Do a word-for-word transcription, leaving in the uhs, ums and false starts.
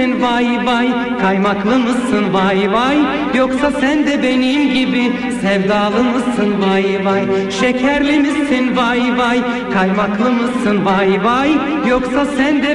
misin vay vay, kaymaklı mısın vay vay, yoksa sen de benim gibi sevdalı mısın vay vay, şekerli misin vay vay, kaymaklı mısın vay vay, yoksa sen de